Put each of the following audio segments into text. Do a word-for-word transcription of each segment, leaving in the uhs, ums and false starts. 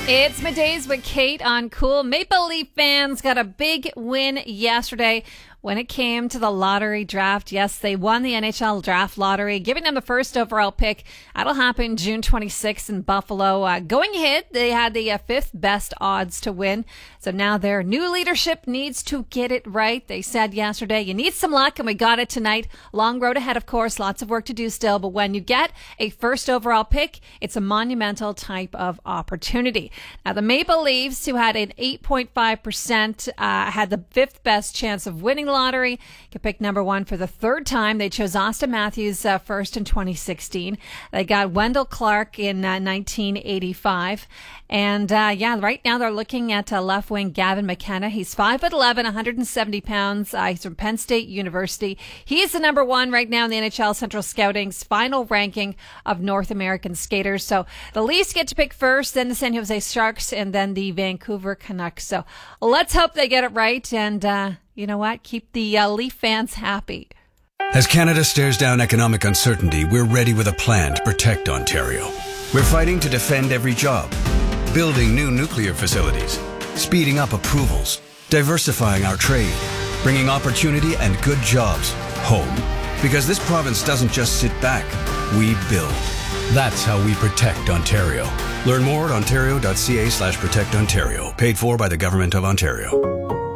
It's Middays with Kate on Cool. Maple Leaf fans got a big win yesterday when it came to the lottery draft. Yes, they won the N H L draft lottery, giving them the first overall pick. That'll happen June twenty-sixth in Buffalo. Uh, going ahead, they had the uh, fifth best odds to win. So now their new leadership needs to get it right. They said yesterday, you need some luck, and we got it tonight. Long road ahead, of course, lots of work to do still. But when you get a first overall pick, it's a monumental type of opportunity. Now, the Maple Leafs, who had an eight point five percent, uh, had the fifth best chance of winning the lottery, could pick number one for the third time. They chose Austin Matthews uh, first in twenty sixteen. They got Wendell Clark in uh, nineteen eighty-five. And uh, yeah, right now they're looking at uh, left wing Gavin McKenna. He's five foot eleven, one hundred seventy pounds. Uh, he's from Penn State University. He is the number one right now in the N H L Central Scouting's final ranking of North American skaters. So the Leafs get to pick first, then the San Jose Sharks, and then the Vancouver Canucks. So let's hope they get it right. And uh, you know what? Keep the uh, Leaf fans happy. As Canada stares down economic uncertainty, we're ready with a plan to protect Ontario. We're fighting to defend every job, building new nuclear facilities, speeding up approvals, diversifying our trade, bringing opportunity and good jobs home. Because this province doesn't just sit back, we build. That's how we protect Ontario. Learn more at ontario.ca slash protect Ontario. Paid for by the Government of Ontario.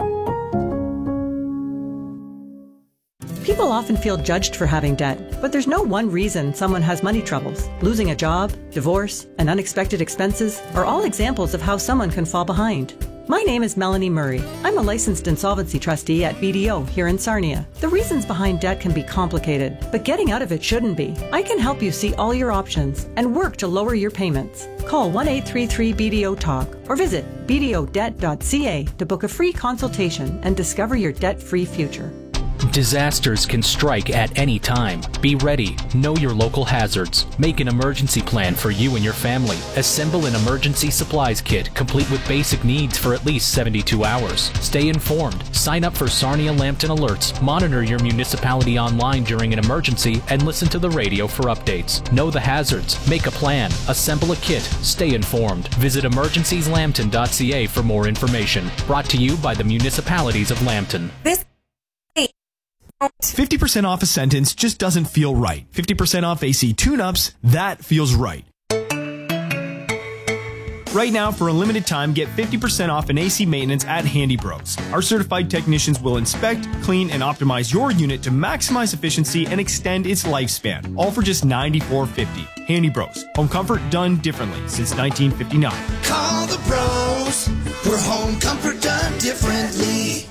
People often feel judged for having debt, but there's no one reason someone has money troubles. Losing a job, divorce, and unexpected expenses are all examples of how someone can fall behind. My name is Melanie Murray. I'm a licensed insolvency trustee at B D O here in Sarnia. The reasons behind debt can be complicated, but getting out of it shouldn't be. I can help you see all your options and work to lower your payments. Call one eight three three B D O talk or visit b d o debt dot c a to book a free consultation and discover your debt-free future. Disasters can strike at any time. Be ready. Know your local hazards. Make an emergency plan for you and your family. Assemble an emergency supplies kit complete with basic needs for at least seventy-two hours. Stay informed. Sign up for Sarnia Lambton Alerts. Monitor your municipality online during an emergency and listen to the radio for updates. Know the hazards. Make a plan. Assemble a kit. Stay informed. Visit emergencies lambton dot c a for more information. Brought to you by the municipalities of Lambton. This fifty percent off a sentence just doesn't feel right. fifty percent off A C tune-ups, that feels right. Right now, for a limited time, get fifty percent off an A C maintenance at Handy Bros. Our certified technicians will inspect, clean, and optimize your unit to maximize efficiency and extend its lifespan, all for just ninety-four fifty. Handy Bros. Home comfort done differently since nineteen fifty-nine. Call the pros. We're home comfort done differently.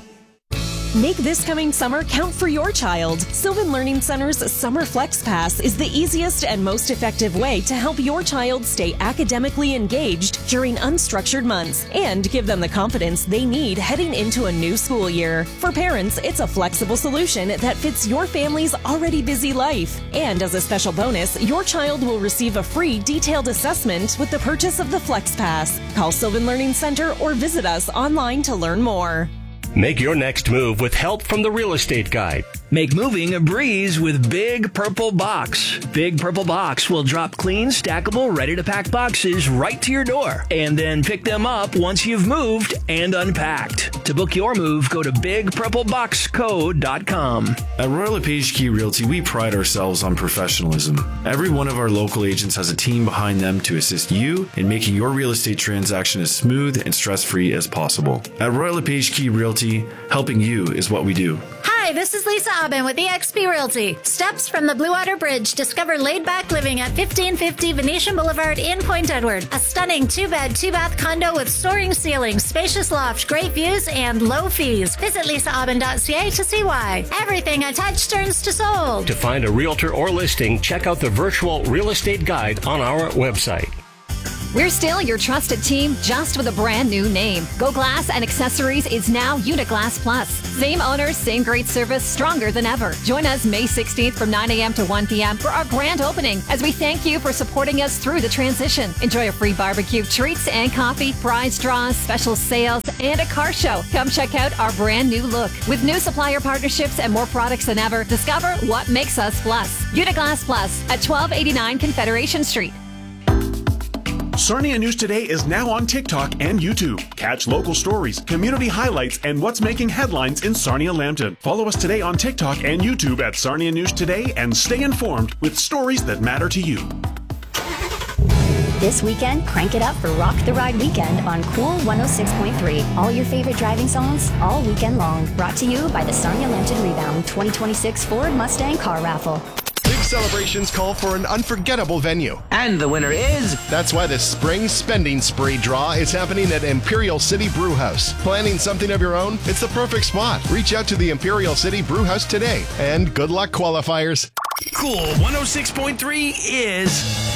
Make this coming summer count for your child. Sylvan Learning Center's Summer Flex Pass is the easiest and most effective way to help your child stay academically engaged during unstructured months and give them the confidence they need heading into a new school year. For parents, it's a flexible solution that fits your family's already busy life. And as a special bonus, your child will receive a free detailed assessment with the purchase of the Flex Pass. Call Sylvan Learning Center or visit us online to learn more. Make your next move with help from the Real Estate Guide. Make moving a breeze with Big Purple Box. Big Purple Box will drop clean, stackable, ready-to-pack boxes right to your door and then pick them up once you've moved and unpacked. To book your move, go to big purple box co dot com. At Royal LePage Key Realty, we pride ourselves on professionalism. Every one of our local agents has a team behind them to assist you in making your real estate transaction as smooth and stress-free as possible. At Royal LePage Key Realty, helping you is what we do. Hi, this is Lisa Aubin with E X P Realty. Steps from the Blue Water Bridge. Discover laid-back living at fifteen fifty Venetian Boulevard in Point Edward. A stunning two-bed, two-bath condo with soaring ceilings, spacious loft, great views, and low fees. Visit lisa aubin dot c a to see why. Everything I touch turns to sold. To find a realtor or listing, check out the virtual real estate guide on our website. We're still your trusted team, just with a brand new name. Go Glass and Accessories is now Uniglass Plus. Same owners, same great service, stronger than ever. Join us May sixteenth from nine a.m. to one p.m. for our grand opening as we thank you for supporting us through the transition. Enjoy a free barbecue, treats and coffee, prize draws, special sales, and a car show. Come check out our brand new look. With new supplier partnerships and more products than ever, discover what makes us Plus. Uniglass Plus at twelve eighty-nine Confederation Street. Sarnia News Today is now on TikTok and YouTube. Catch local stories, community highlights, and what's making headlines in Sarnia-Lambton. Follow us today on TikTok and YouTube at Sarnia News Today and stay informed with stories that matter to you. This weekend, crank it up for Rock the Ride Weekend on Cool one oh six point three. All your favorite driving songs, all weekend long. Brought to you by the Sarnia-Lambton Rebound twenty twenty-six Ford Mustang Car Raffle. Big celebrations call for an unforgettable venue. And the winner is... That's why the Spring Spending Spree draw is happening at Imperial City Brew House. Planning something of your own? It's the perfect spot. Reach out to the Imperial City Brew House today. And good luck, qualifiers. Cool one oh six point three is...